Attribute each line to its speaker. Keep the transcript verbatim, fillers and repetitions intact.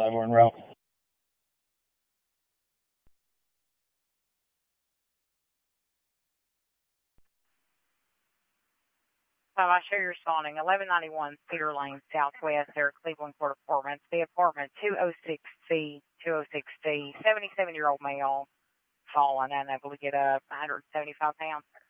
Speaker 1: five, we're en route.
Speaker 2: So I show you're responding. eleven ninety-one Cedar Lane, Southwest, there at Cleveland Court Apartments. The apartment two oh six C, two oh six C, seventy-seven-year-old male, fallen, unable to get up, one hundred seventy-five pounds.